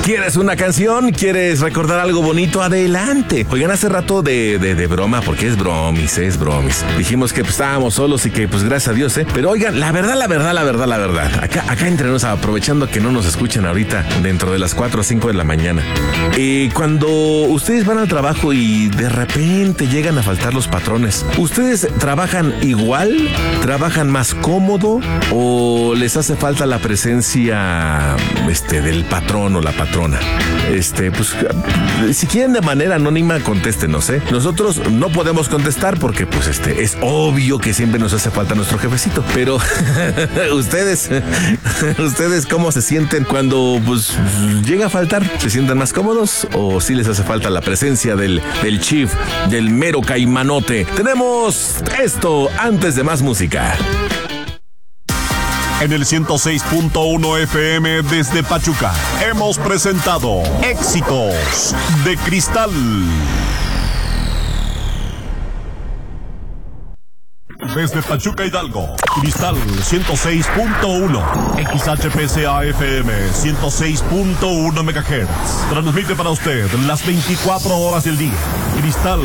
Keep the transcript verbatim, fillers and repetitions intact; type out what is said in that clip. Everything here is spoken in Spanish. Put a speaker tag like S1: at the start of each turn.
S1: ¿Quieres una canción? ¿Quieres recordar algo bonito? Adelante. Oigan, hace rato de, de, de broma, porque es bromis, es bromis. Dijimos que pues, estábamos solos y que pues gracias a Dios, ¿eh? Pero oigan, la verdad, la verdad, la verdad, la verdad. Acá, acá entre nos, aprovechando que no nos escuchan ahorita dentro de las cuatro o cinco de la mañana. Eh, cuando ustedes van al trabajo y de repente llegan a faltar los patrones, ¿ustedes trabajan igual? ¿Trabajan más cómodo? ¿O les hace falta la presencia este, del patrón o la patrona? Este, pues, si quieren de manera anónima, contéstenos, ¿eh? Nosotros no podemos contestar porque, pues, este, es obvio que siempre nos hace falta nuestro jefecito. Pero, ustedes, ustedes, ¿cómo se sienten cuando, pues, llega a faltar? ¿Se sienten más cómodos o sí les hace falta la presencia del, del chief, del mero caimanote? Tenemos esto antes de más música.
S2: En el ciento seis punto uno F M desde Pachuca hemos presentado Éxitos de Cristal. Desde Pachuca, Hidalgo, Cristal ciento seis punto uno, X H P C A F M ciento seis punto uno megahertz. Transmite para usted las veinticuatro horas del día. Cristal